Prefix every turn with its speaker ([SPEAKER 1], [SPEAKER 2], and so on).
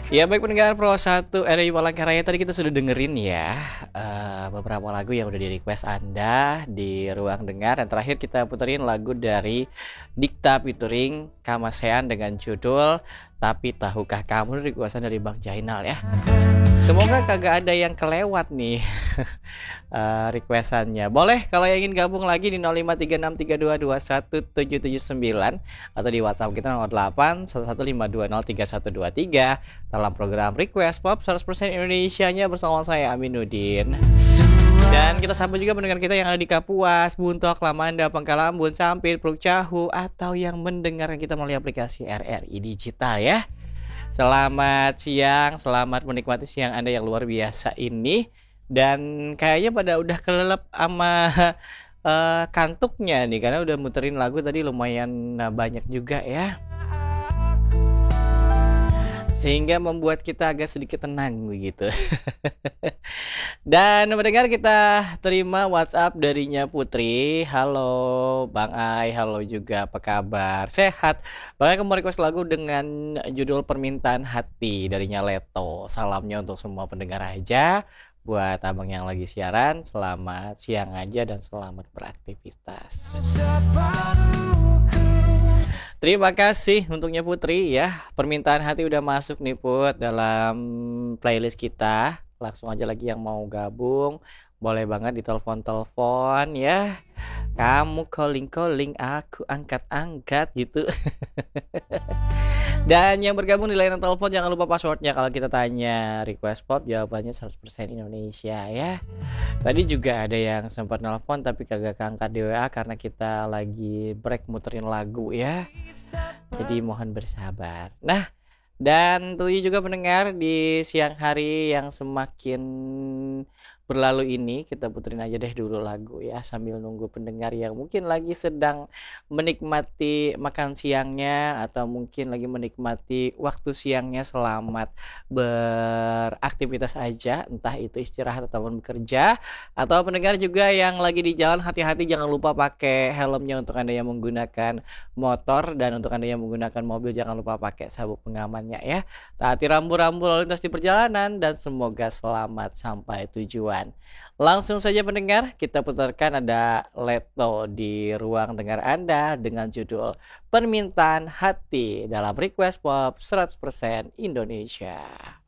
[SPEAKER 1] Ya baik pendengar Pro 1 RRI Palangkaraya, tadi kita sudah dengerin ya beberapa lagu yang udah di request Anda di ruang dengar. Dan terakhir kita puterin lagu dari Dikta featuring Kamasean dengan judul Tapi Tahukah Kamu, requestan dari Bang Jainal ya. Semoga kagak ada yang kelewat nih requestannya. Boleh kalau yang ingin gabung lagi di 053632217779 atau di WhatsApp kita 08115203 dalam program Request Pop 100% Indonesianya bersama saya Aminuddin. Dan kita sambut juga pendengar kita yang ada di Kapuas, Buntok, Lamanda, Pangkalambun, Sampit, Pluk Cahu, atau yang mendengarkan kita melalui aplikasi RRI Digital ya. Selamat siang, selamat menikmati siang Anda yang luar biasa ini. Dan kayaknya pada udah kelelep sama kantuknya nih, karena udah muterin lagu tadi lumayan banyak juga ya, sehingga membuat kita agak sedikit tenang begitu. Dan mendengar kita terima WhatsApp darinya Putri. Halo Bang Ai, halo juga, apa kabar? Sehat? Bang Ai mau request lagu dengan judul Permintaan Hati darinya Leto. Salamnya untuk semua pendengar aja. Buat abang yang lagi siaran, selamat siang aja dan selamat beraktivitas. Terima kasih untuknya Putri ya. Permintaan hati udah masuk nih Put dalam playlist kita. Langsung aja lagi yang mau gabung, boleh banget ditelepon-telepon ya. Kamu calling-calling, aku angkat-angkat gitu. Dan yang bergabung di layanan telepon jangan lupa passwordnya. Kalau kita tanya request pop, jawabannya 100% Indonesia ya. Tadi juga ada yang sempat nelpon tapi kagak keangkat di WA karena kita lagi break muterin lagu ya. Jadi mohon bersabar. Nah, dan tentunya juga pendengar di siang hari yang semakin berlalu ini, kita puterin aja deh dulu lagu ya, sambil nunggu pendengar yang mungkin lagi sedang menikmati makan siangnya atau mungkin lagi menikmati waktu siangnya. Selamat beraktivitas aja, entah itu istirahat ataupun bekerja. Atau pendengar juga yang lagi di jalan, hati-hati, jangan lupa pakai helmnya untuk Anda yang menggunakan motor, dan untuk Anda yang menggunakan mobil jangan lupa pakai sabuk pengamannya ya. Taati rambu-rambu lalu lintas di perjalanan dan semoga selamat sampai tujuan. Langsung saja pendengar, kita putarkan ada Leto di ruang dengar Anda dengan judul Permintaan Hati dalam Request Pop 100% Indonesia.